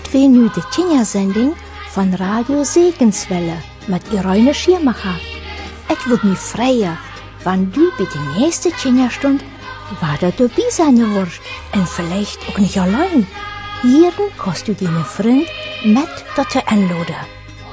Dit weer nu de Kindersending van Radio Segenswelle mit Irene Schirmacher. Ich würd mich freuen, wenn du bei der nächsten Kinderstunde weiter dabei sein wirst. Und vielleicht auch nicht allein. Hier kannst du deine Freund mit dazu einladen.